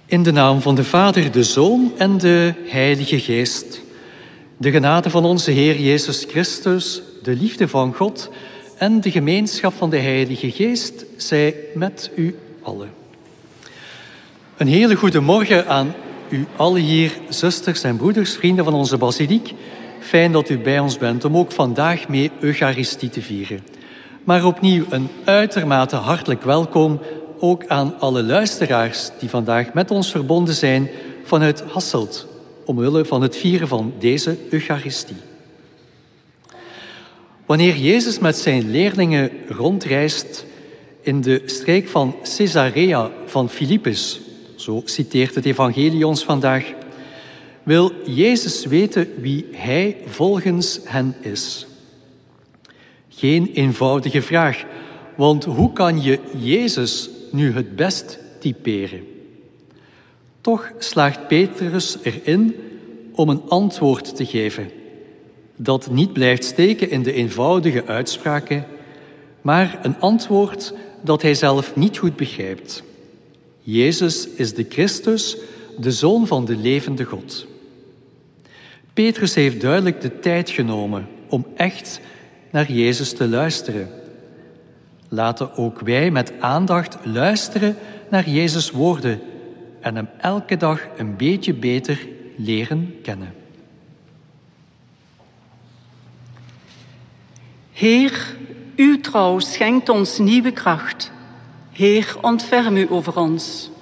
In de naam van de Vader, de Zoon en de Heilige Geest. De genade van onze Heer Jezus Christus, de liefde van God en de gemeenschap van de Heilige Geest zij met u allen. Een hele goede morgen aan u allen hier, zusters en broeders, vrienden van onze basiliek. Fijn dat u bij ons bent om ook vandaag mee Eucharistie te vieren. Maar opnieuw een uitermate hartelijk welkom ook aan alle luisteraars die vandaag met ons verbonden zijn vanuit Hasselt, omwille van het vieren van deze Eucharistie. Wanneer Jezus met zijn leerlingen rondreist in de streek van Caesarea van Philippus, zo citeert het evangelie ons vandaag, wil Jezus weten wie hij volgens hen is. Geen eenvoudige vraag, want hoe kan je Jezus nu het best typeren? Toch slaagt Petrus erin om een antwoord te geven dat niet blijft steken in de eenvoudige uitspraken, maar een antwoord dat hij zelf niet goed begrijpt. Jezus is de Christus, de Zoon van de levende God. Petrus heeft duidelijk de tijd genomen om echt naar Jezus te luisteren. Laten ook wij met aandacht luisteren naar Jezus' woorden en hem elke dag een beetje beter leren kennen. Heer, uw trouw schenkt ons nieuwe kracht. Heer, ontferm u over ons.